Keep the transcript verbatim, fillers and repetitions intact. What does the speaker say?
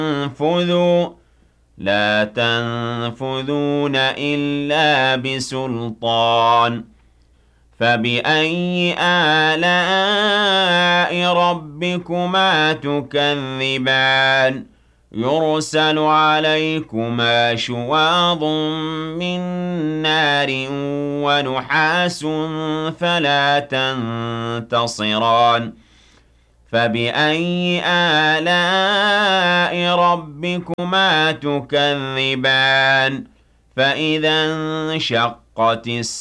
تنفذوا لا تنفذون إلا بسلطان فبأي آلاء ربكما تكذبان يرسل عليكما شواظ من نار ونحاس فلا تنتصران فبأي آلاء ربكما تكذبان فإذا انشقت السماء